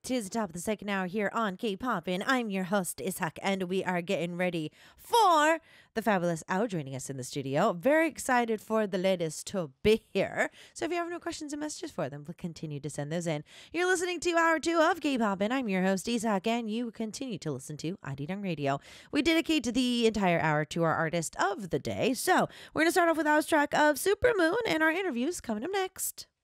to the top of the second hour here on K-Pop, and I'm your host, Ishak, and we are getting ready for the fabulous Owl joining us in the studio. Very excited for the ladies to be here. So if you have no questions and messages for them, we'll continue to send those in. You're listening to Hour 2 of K-Pop, and I'm your host, Ishak, and you continue to listen to Arirang Radio. We dedicate the entire hour to our artist of the day. So we're going to start off with our track of Supermoon, and our interviews coming up next.